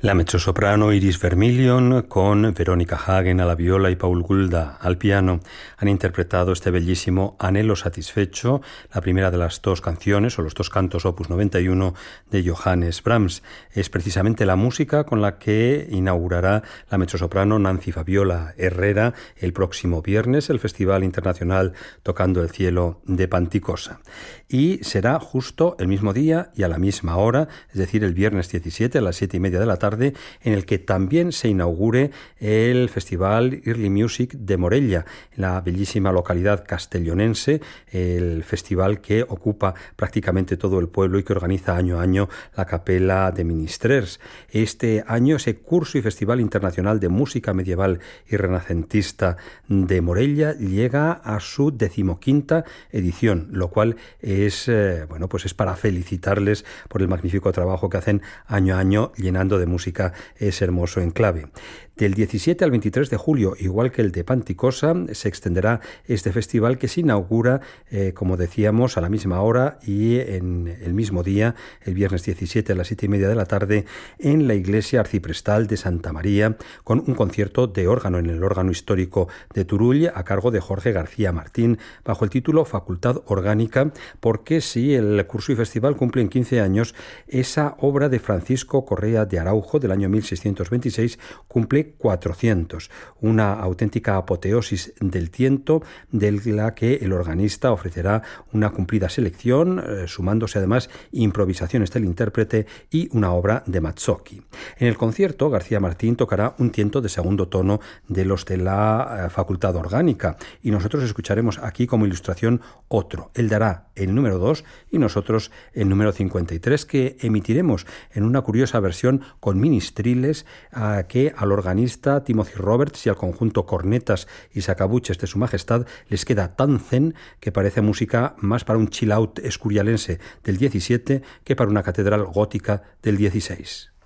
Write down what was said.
La mezzosoprano Iris Vermilion con Verónica Hagen a la viola y Paul Gulda al piano han interpretado este bellísimo Anhelo satisfecho, la primera de las dos canciones o los dos cantos opus 91 de Johannes Brahms. Es precisamente la música con la que inaugurará la mezzosoprano Nancy Fabiola Herrera el próximo viernes el Festival Internacional Tocando el Cielo de Panticosa. Y será justo el mismo día y a la misma hora, es decir, el viernes 17 a las 7:30 de la tarde, en el que también se inaugure el Festival Early Music de Morella, en la bellísima localidad castellonense, el festival que ocupa prácticamente todo el pueblo y que organiza año a año la Capella de Ministrers. Este año ese curso y Festival Internacional de Música Medieval y Renacentista de Morella llega a su 15ª edición, lo cual es para felicitarles por el magnífico trabajo que hacen año a año llenando de música ese hermoso enclave. Del 17 al 23 de julio, igual que el de Panticosa, se extenderá este festival que se inaugura, como decíamos, a la misma hora y en el mismo día, el viernes 17 a las 7:30 de la tarde, en la iglesia arciprestal de Santa María, con un concierto de órgano en el órgano histórico de Turull a cargo de Jorge García Martín, bajo el título Facultad Orgánica, porque si el curso y festival cumplen 15 años, esa obra de Francisco Correa de Araujo del año 1626 cumple 400, una auténtica apoteosis del tiento de la que el organista ofrecerá una cumplida selección, sumándose además improvisaciones del intérprete y una obra de Mazzocchi. En el concierto, García Martín tocará un tiento de segundo tono de los de la Facultad Orgánica y nosotros escucharemos aquí como ilustración otro. Él dará el número 2 y nosotros el número 53, que emitiremos en una curiosa versión con ministriles que al organista Timothy Roberts y al conjunto cornetas y sacabuches de su majestad les queda tan zen que parece música más para un chill out escurialense del 17 que para una catedral gótica del 16.